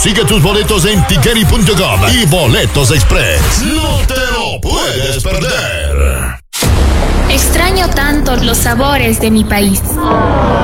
Consigue tus boletos en tickety.com y Boletos Express. No te lo puedes perder. Extraño tanto los sabores de mi país.